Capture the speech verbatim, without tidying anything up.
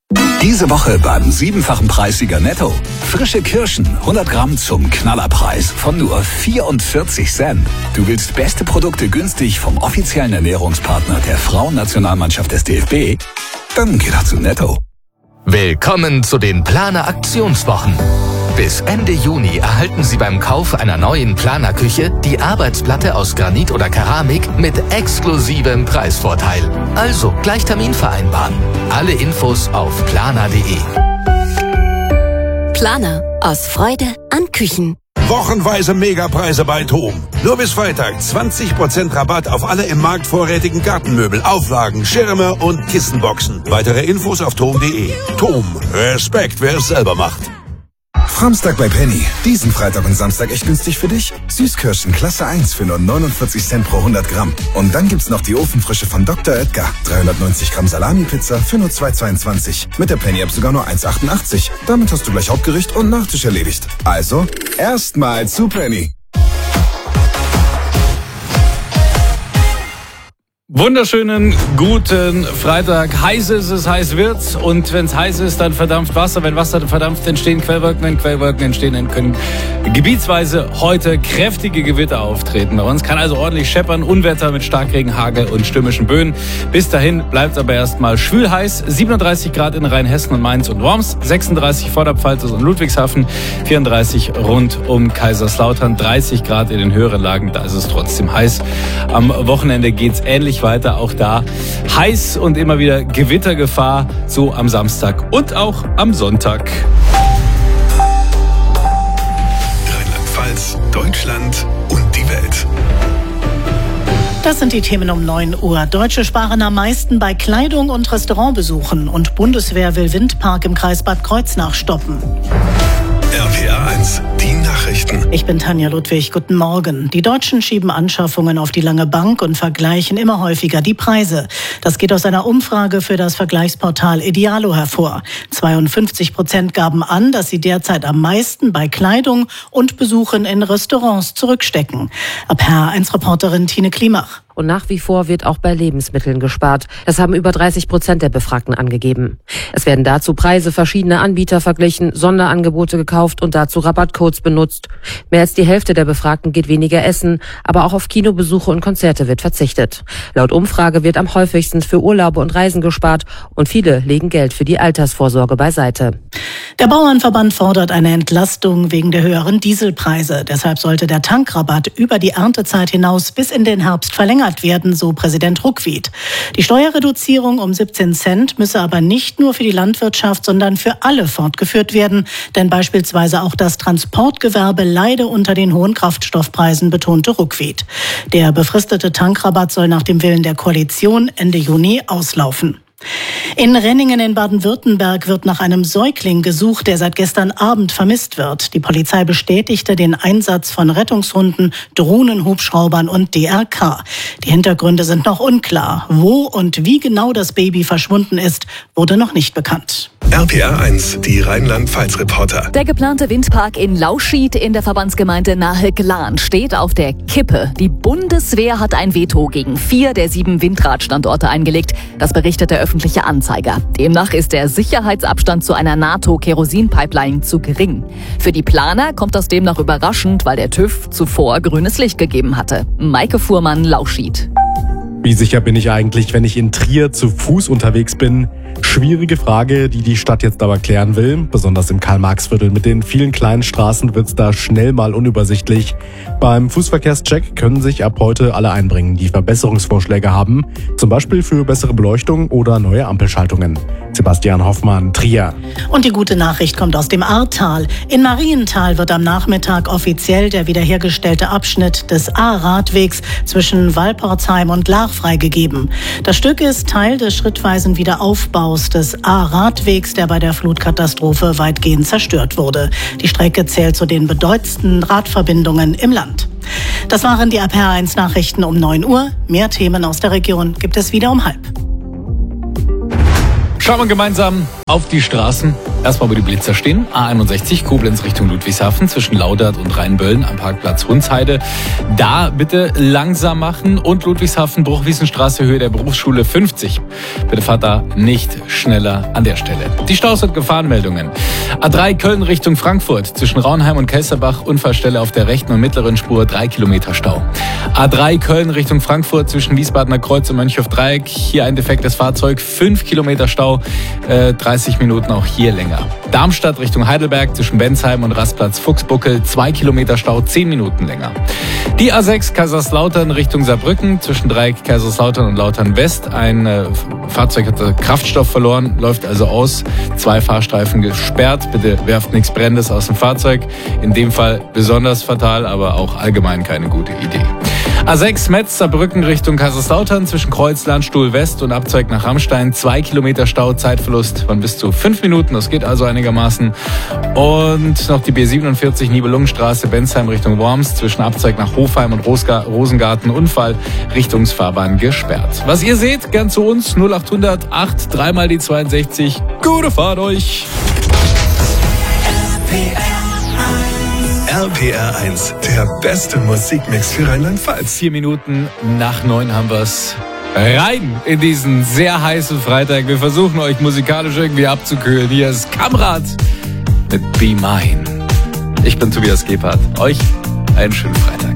Diese Woche beim siebenfachen Preissieger Netto. Frische Kirschen, hundert Gramm zum Knallerpreis von nur vierundvierzig Cent. Du willst beste Produkte günstig vom offiziellen Ernährungspartner der Frauennationalmannschaft des D F B? Dann geh doch zu Netto. Willkommen zu den Planer Aktionswochen. Bis Ende Juni erhalten Sie beim Kauf einer neuen Planerküche die Arbeitsplatte aus Granit oder Keramik mit exklusivem Preisvorteil. Also gleich Termin vereinbaren. Alle Infos auf planer punkt de. Planer. Aus Freude an Küchen. Wochenweise Megapreise bei TOM. Nur bis Freitag zwanzig Prozent Rabatt auf alle im Markt vorrätigen Gartenmöbel, Auflagen, Schirme und Kissenboxen. Weitere Infos auf tom punkt de. TOM. Respekt, wer es selber macht. Samstag bei Penny. Diesen Freitag und Samstag echt günstig für dich. Süßkirschen Klasse eins für nur neunundvierzig Cent pro hundert Gramm. Und dann gibt's noch die Ofenfrische von Doktor Edgar. dreihundertneunzig Gramm Salami-Pizza für nur zwei zweiundzwanzig. Mit der Penny-App sogar nur eins achtundachtzig. Damit hast du gleich Hauptgericht und Nachtisch erledigt. Also, erstmal zu Penny. Wunderschönen guten Freitag. Heiß ist es, heiß wird's. Und wenn es heiß ist, dann verdampft Wasser. Wenn Wasser verdampft, entstehen Quellwolken. Wenn Quellwolken entstehen, dann können gebietsweise heute kräftige Gewitter auftreten. Bei uns kann also ordentlich scheppern. Unwetter mit Starkregen, Hagel und stürmischen Böen. Bis dahin bleibt es aber erstmal schwül heiß. siebenunddreißig Grad in Rheinhessen und Mainz und Worms. sechsunddreißig Vorderpfalz und Ludwigshafen. vierunddreißig rund um Kaiserslautern. dreißig Grad in den höheren Lagen. Da ist es trotzdem heiß. Am Wochenende geht's ähnlich weiter, auch da heiß und immer wieder Gewittergefahr, so am Samstag und auch am Sonntag. Rheinland-Pfalz, Deutschland und die Welt. Das sind die Themen um neun Uhr. Deutsche sparen am meisten bei Kleidung und Restaurantbesuchen und Bundeswehr will Windpark im Kreis Bad Kreuznach stoppen. R P R eins, die Nachrichten. Ich bin Tanja Ludwig, guten Morgen. Die Deutschen schieben Anschaffungen auf die lange Bank und vergleichen immer häufiger die Preise. Das geht aus einer Umfrage für das Vergleichsportal Idealo hervor. zweiundfünfzig Prozent gaben an, dass sie derzeit am meisten bei Kleidung und Besuchen in Restaurants zurückstecken. R P R eins Reporterin Tine Klimach. Und nach wie vor wird auch bei Lebensmitteln gespart. Das haben über dreißig Prozent der Befragten angegeben. Es werden dazu Preise verschiedener Anbieter verglichen, Sonderangebote gekauft und dazu Rabattcodes benutzt. Mehr als die Hälfte der Befragten geht weniger essen, aber auch auf Kinobesuche und Konzerte wird verzichtet. Laut Umfrage wird am häufigsten für Urlaube und Reisen gespart und viele legen Geld für die Altersvorsorge beiseite. Der Bauernverband fordert eine Entlastung wegen der höheren Dieselpreise. Deshalb sollte der Tankrabatt über die Erntezeit hinaus bis in den Herbst verlängert werden, so Präsident Ruckwied. Die Steuerreduzierung um siebzehn Cent müsse aber nicht nur für die Landwirtschaft, sondern für alle fortgeführt werden, denn beispielsweise auch das Transportgewerbe leide unter den hohen Kraftstoffpreisen, betonte Ruckwied. Der befristete Tankrabatt soll nach dem Willen der Koalition Ende Juni auslaufen. In Renningen in Baden-Württemberg wird nach einem Säugling gesucht, der seit gestern Abend vermisst wird. Die Polizei bestätigte den Einsatz von Rettungshunden, Drohnen, Hubschraubern und D R K. Die Hintergründe sind noch unklar. Wo und wie genau das Baby verschwunden ist, wurde noch nicht bekannt. R P R eins, die Rheinland-Pfalz-Reporter. Der geplante Windpark in Lauschied in der Verbandsgemeinde Nahe-Glan steht auf der Kippe. Die Bundeswehr hat ein Veto gegen vier der sieben Windradstandorte eingelegt. Das berichtet der öffentliche Anzeiger. Demnach ist der Sicherheitsabstand zu einer NATO-Kerosin-Pipeline zu gering. Für die Planer kommt das demnach überraschend, weil der TÜV zuvor grünes Licht gegeben hatte. Maike Fuhrmann, Lauschied. Wie sicher bin ich eigentlich, wenn ich in Trier zu Fuß unterwegs bin? Schwierige Frage, die die Stadt jetzt aber klären will. Besonders im Karl-Marx-Viertel mit den vielen kleinen Straßen wird's da schnell mal unübersichtlich. Beim Fußverkehrscheck können sich ab heute alle einbringen, die Verbesserungsvorschläge haben. Zum Beispiel für bessere Beleuchtung oder neue Ampelschaltungen. Sebastian Hoffmann, Trier. Und die gute Nachricht kommt aus dem Ahrtal. In Marienthal wird am Nachmittag offiziell der wiederhergestellte Abschnitt des A-Radwegs zwischen Walporzheim und Laach freigegeben. Das Stück ist Teil des schrittweisen Wiederaufbaus des A-Radwegs, der bei der Flutkatastrophe weitgehend zerstört wurde. Die Strecke zählt zu den bedeutendsten Radverbindungen im Land. Das waren die R P R eins Nachrichten um neun Uhr. Mehr Themen aus der Region gibt es wieder um halb. Schauen wir gemeinsam auf die Straßen. Erstmal, wo die Blitzer stehen. A einundsechzig, Koblenz Richtung Ludwigshafen zwischen Laudert und Rheinböllen am Parkplatz Hunsheide. Da bitte langsam machen und Ludwigshafen, Bruchwiesenstraße, Höhe der Berufsschule fünfzig. Bitte fahrt da nicht schneller an der Stelle. Die Staus und Gefahrenmeldungen. A drei Köln Richtung Frankfurt zwischen Raunheim und Kelsterbach, Unfallstelle auf der rechten und mittleren Spur, drei Kilometer Stau. A drei Köln Richtung Frankfurt zwischen Wiesbadener Kreuz und Mönchhof-Dreieck, hier ein defektes Fahrzeug, fünf Kilometer Stau, äh, dreißig Minuten auch hier länger. Darmstadt Richtung Heidelberg zwischen Bensheim und Rastplatz Fuchsbuckel, zwei Kilometer Stau, zehn Minuten länger. Die A sechs Kaiserslautern Richtung Saarbrücken zwischen Dreieck Kaiserslautern und Lautern West. Ein äh, Fahrzeug hatte Kraftstoff verloren, läuft also aus. Zwei Fahrstreifen gesperrt. Bitte werft nichts Brennendes aus dem Fahrzeug. In dem Fall besonders fatal, aber auch allgemein keine gute Idee. A sechs Metz Saarbrücken Richtung Kaiserslautern zwischen Kreuz Landstuhl West und Abzweig nach Rammstein. Zwei Kilometer Stau, Zeitverlust von bis zu fünf Minuten. Das geht also einigermaßen. Und noch die B siebenundvierzig Nibelungenstraße Bensheim Richtung Worms zwischen Abzweig nach Hofheim und Rosga- Rosengarten. Unfall, Richtungsfahrbahn gesperrt. Was ihr seht, gern zu uns. null acht hundert acht, dreimal die zweiundsechzig. Gute Fahrt euch! R P R eins, der beste Musikmix für Rheinland-Pfalz. Vier Minuten nach neun haben wir's. Rein in diesen sehr heißen Freitag. Wir versuchen euch musikalisch irgendwie abzukühlen. Hier ist Kamrat mit Be Mine. Ich bin Tobias Gebhardt. Euch einen schönen Freitag.